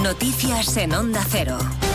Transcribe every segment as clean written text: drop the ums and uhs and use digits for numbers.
Noticias en Onda Cero.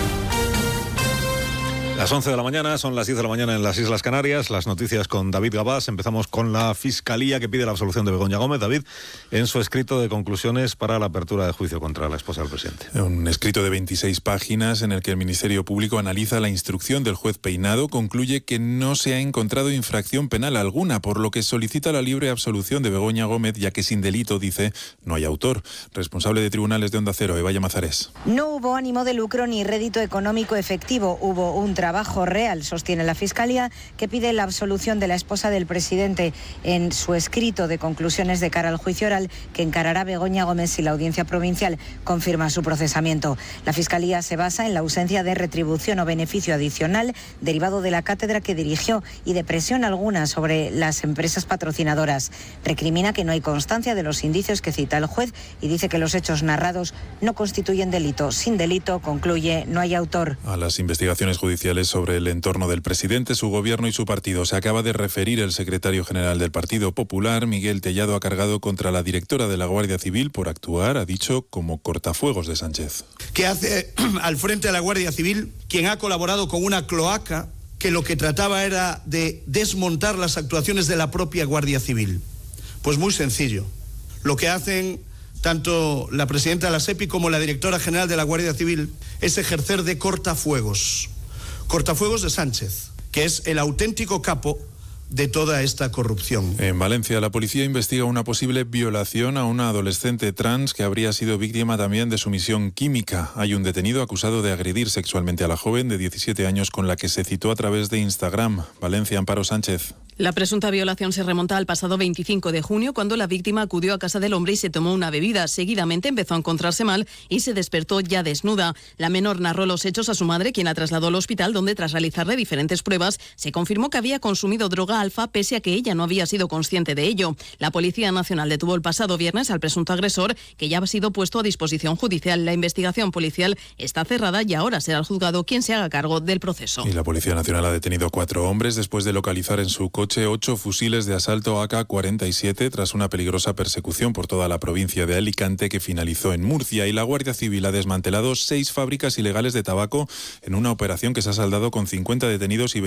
Las 11 de la mañana, son las 10 de la mañana en las Islas Canarias. Las noticias con David Gabás. Empezamos con la Fiscalía que pide la absolución de Begoña Gómez. David, en su escrito de conclusiones para la apertura de juicio contra la esposa del presidente. Un escrito de 26 páginas en el que el Ministerio Público analiza la instrucción del juez Peinado, concluye que no se ha encontrado infracción penal alguna, por lo que solicita la libre absolución de Begoña Gómez, ya que sin delito, dice, no hay autor. Responsable de Tribunales de Onda Cero, Eva Llamazares. No hubo ánimo de lucro ni rédito económico efectivo. Hubo un trabajo real, sostiene la Fiscalía, que pide la absolución de la esposa del presidente. En su escrito de conclusiones de cara al juicio oral que encarará Begoña Gómez si la Audiencia Provincial confirma su procesamiento. La Fiscalía se basa en la ausencia de retribución o beneficio adicional derivado de la cátedra que dirigió y de presión alguna sobre las empresas patrocinadoras. Recrimina que no hay constancia de los indicios que cita el juez y dice que los hechos narrados no constituyen delito. Sin delito, concluye, no hay autor. A las investigaciones judiciales sobre el entorno del presidente, su gobierno y su partido se acaba de referir el secretario general del Partido Popular, Miguel Tellado, ha cargado contra la directora de la Guardia Civil por actuar, ha dicho, como cortafuegos de Sánchez. ¿Qué hace al frente de la Guardia Civil quien ha colaborado con una cloaca que lo que trataba era de desmontar las actuaciones de la propia Guardia Civil? Pues muy sencillo. Lo que hacen tanto la presidenta de la SEPI como la directora general de la Guardia Civil es ejercer de cortafuegos. Cortafuegos de Sánchez, que es el auténtico capo de toda esta corrupción. En Valencia, la policía investiga una posible violación a una adolescente trans que habría sido víctima también de sumisión química. Hay un detenido acusado de agredir sexualmente a la joven de 17 años con la que se citó a través de Instagram. Valencia, Amparo Sánchez. La presunta violación se remonta al pasado 25 de junio, cuando la víctima acudió a casa del hombre y se tomó una bebida. Seguidamente empezó a encontrarse mal y se despertó ya desnuda. La menor narró los hechos a su madre, quien la trasladó al hospital, donde tras realizarle diferentes pruebas se confirmó que había consumido droga alfa, pese a que ella no había sido consciente de ello. La Policía Nacional detuvo el pasado viernes al presunto agresor, que ya ha sido puesto a disposición judicial. La investigación policial está cerrada y ahora será el juzgado quien se haga cargo del proceso. Y la Policía Nacional ha detenido 4 hombres después de localizar en su coche 8 fusiles de asalto AK-47 tras una peligrosa persecución por toda la provincia de Alicante que finalizó en Murcia. Y la Guardia Civil ha desmantelado 6 fábricas ilegales de tabaco en una operación que se ha saldado con 50 detenidos y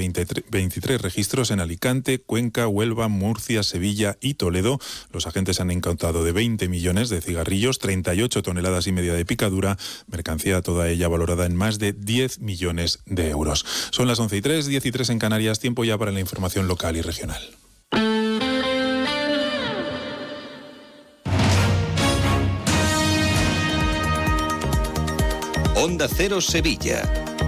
23 registros en Alicante, Cuenca, Huelva, Murcia, Sevilla y Toledo. Los agentes han incautado de 20 millones de cigarrillos, 38 toneladas y media de picadura, mercancía toda ella valorada en más de 10 millones de euros. Son las 11:03, 10:03 en Canarias, tiempo ya para la información local y regional. Onda Cero Sevilla.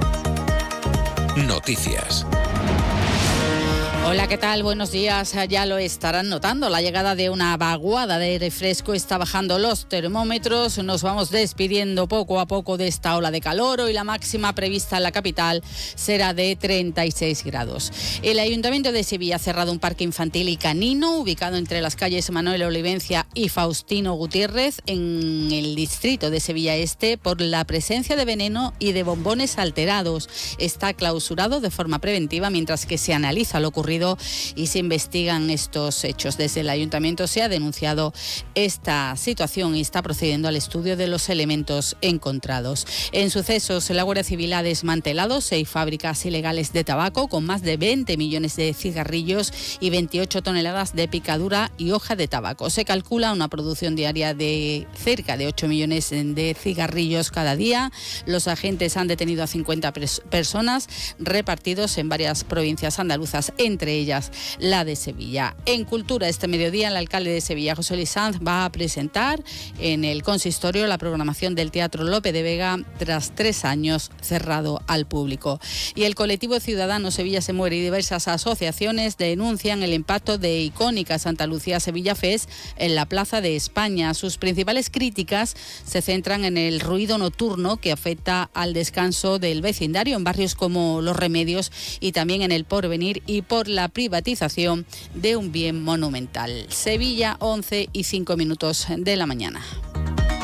Noticias. Hola, ¿qué tal? Buenos días. Ya lo estarán notando. La llegada de una vaguada de aire fresco está bajando los termómetros. Nos vamos despidiendo poco a poco de esta ola de calor. Hoy la máxima prevista en la capital será de 36 grados. El Ayuntamiento de Sevilla ha cerrado un parque infantil y canino ubicado entre las calles Manuel Olivencia y Faustino Gutiérrez en el distrito de Sevilla Este por la presencia de veneno y de bombones alterados. Está clausurado de forma preventiva mientras que se analiza lo ocurrido y se investigan estos hechos. Desde el Ayuntamiento se ha denunciado esta situación y está procediendo al estudio de los elementos encontrados. En sucesos, la Guardia Civil ha desmantelado 6 fábricas ilegales de tabaco con más de 20 millones de cigarrillos y 28 toneladas de picadura y hoja de tabaco. Se calcula una producción diaria de cerca de 8 millones de cigarrillos cada día. Los agentes han detenido a 50 personas repartidos en varias provincias andaluzas, entre ellas la de Sevilla. En Cultura, este mediodía, el alcalde de Sevilla, José Luis Sanz, va a presentar en el consistorio la programación del Teatro Lope de Vega tras 3 años cerrado al público. Y el colectivo ciudadano Sevilla se muere y diversas asociaciones denuncian el impacto de icónica Santa Lucía Sevilla Fest en la Plaza de España. Sus principales críticas se centran en el ruido nocturno que afecta al descanso del vecindario en barrios como Los Remedios y también en el Porvenir, y por la privatización de un bien monumental. Sevilla, 11:05 de la mañana.